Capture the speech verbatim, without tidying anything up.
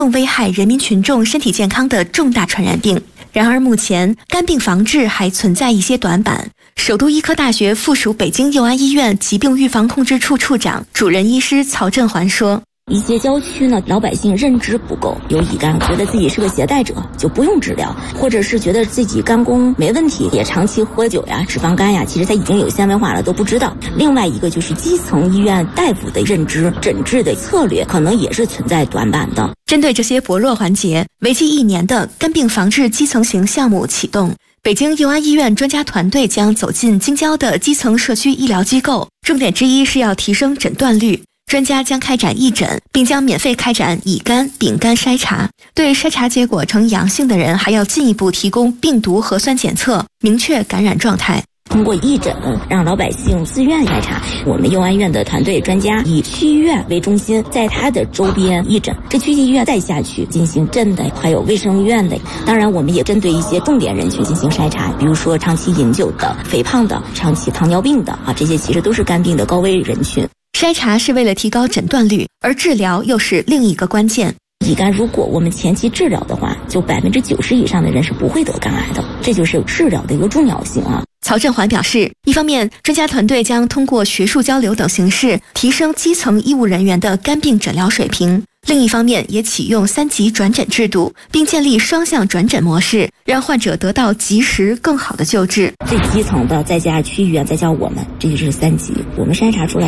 危害人民群众身体健康的重大传染病。然而，目前肝病防治还存在一些短板。首都医科大学附属北京佑安医院疾病预防控制处处长、主任医师曹振环说。 一些郊区呢，老百姓认知不够，有乙肝，觉得自己是个携带者就不用治疗，或者是觉得自己肝功没问题，也长期喝酒呀、脂肪肝呀，其实他已经有纤维化了都不知道。另外一个就是基层医院大夫的认知、诊治的策略可能也是存在短板的。 针对这些薄弱环节，为期一年的肝病防治基层型项目启动。北京佑安医院专家团队将走进京郊的基层社区医疗机构，重点之一是要提升诊断率。专家将开展义诊，并将免费开展乙肝、丙肝筛查。对筛查结果呈阳性的人，还要进一步提供病毒核酸检测，明确感染状态。 通过义诊，让老百姓自愿筛查。我们佑安院的团队专家以区医院为中心，在它的周边义诊。这区级医院再下去进行镇的，还有卫生院的。当然，我们也针对一些重点人群进行筛查，比如说长期饮酒的、肥胖的、长期糖尿病的啊，这些其实都是肝病的高危人群。 筛查是为了提高诊断率，而治疗又是另一个关键。 乙肝如果我们前期治疗的话，就百分之九十以上的人是不会得肝癌的，这就是治疗的一个重要性啊。 曹振环表示，一方面，专家团队将通过学术交流等形式提升基层医务人员的肝病诊疗水平；另一方面，也启用三级转诊制度，并建立双向转诊模式，让患者得到及时更好的救治。 最基层的再加区医院，再加我们，这就是三级。我们筛查出来